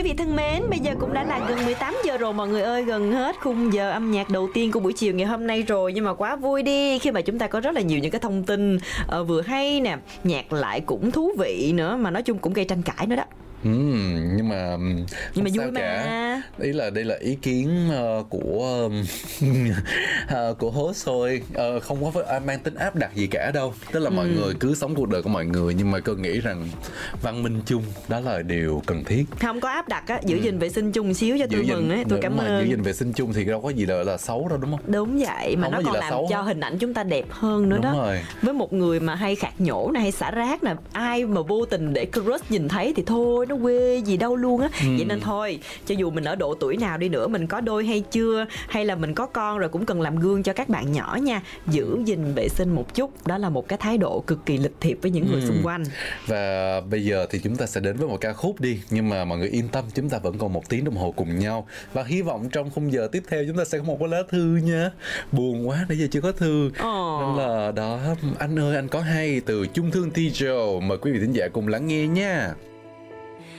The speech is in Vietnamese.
Quý vị thân mến, bây giờ cũng đã là gần 18 giờ rồi mọi người ơi, gần hết khung giờ âm nhạc đầu tiên của buổi chiều ngày hôm nay rồi. Nhưng mà quá vui đi khi mà chúng ta có rất là nhiều những cái thông tin vừa hay nè, nhạc lại cũng thú vị nữa, mà nói chung cũng gây tranh cãi nữa đó. Nhưng mà vui mà. Ý là đây là ý kiến của của host thôi, không có mang tính áp đặt gì cả đâu. Tức là mọi người cứ sống cuộc đời của mọi người, nhưng mà Cơn nghĩ rằng văn minh chung đó là điều cần thiết. Không có áp đặt á, giữ gìn vệ sinh chung xíu cho tôi mừng ấy, tôi cảm ơn. Giữ gìn vệ sinh chung thì đâu có gì là xấu đâu, đúng không? Đúng vậy, mà không nó còn làm cho hình ảnh chúng ta đẹp hơn nữa. Đúng đó rồi. Với một người mà hay khạc nhổ này, hay xả rác nè, ai mà vô tình để crush nhìn thấy thì thôi, nó quê gì đâu luôn á. Vậy nên thôi, cho dù mình ở độ tuổi nào đi nữa, mình có đôi hay chưa, hay là mình có con rồi, cũng cần làm gương cho các bạn nhỏ nha. Giữ gìn vệ sinh một chút, đó là một cái thái độ cực kỳ lịch thiệp với những người xung quanh. Và bây giờ thì chúng ta sẽ đến với một ca khúc đi. Nhưng mà mọi người yên tâm, chúng ta vẫn còn 1 tiếng đồng hồ cùng nhau. Và hy vọng trong khung giờ tiếp theo chúng ta sẽ có một cái lá thư nha. Buồn quá, nãy giờ chưa có thư. Nên là đó, anh ơi anh có hay, từ Chung Thương Teacher. Mời quý vị thính giả cùng lắng nghe nha.